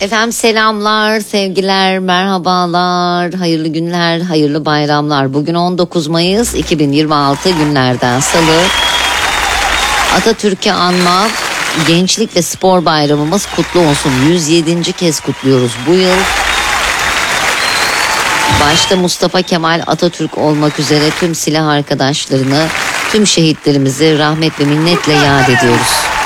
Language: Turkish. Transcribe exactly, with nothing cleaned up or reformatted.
Efendim selamlar, sevgiler, merhabalar, hayırlı günler, hayırlı bayramlar. Bugün on dokuz Mayıs iki bin yirmi altı günlerden Salı. Atatürk'ü anma, gençlik ve spor bayramımız kutlu olsun. yüz yedinci kez kutluyoruz bu yıl. Başta Mustafa Kemal Atatürk olmak üzere tüm silah arkadaşlarını, tüm şehitlerimizi rahmet ve minnetle yad ediyoruz.